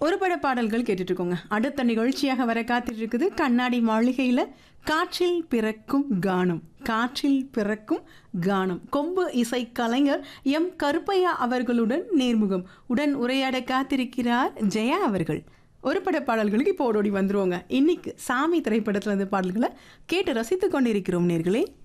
ஒரு பட பாடல்கள் கேட்டுட்டு இருக்கோங்க. அடுத்த நிகழ்ச்சியாக வர காத்துட்டு இருக்குது கண்ணாடி மாளிகையில காற்றில் பிறக்கும் கானம். காற்றில் பிறக்கும் கானம். கொம்பு இசை கலைஞர் எம் கருப்பையா அவர்களுடன் நேர்முகம். உடன் உரையாட காத்திருக்கிறார் ஜெயா அவர்கள். ஒரு பட பாடல்களுக்கு இப்போ ஓடோடி வந்துருவோங்க. இன்னைக்கு சாமி திரைப்படத்துல இருந்து பாடல்களை கேட்டு ரசித்து கொண்டிருக்கிறோம் நேர்களே.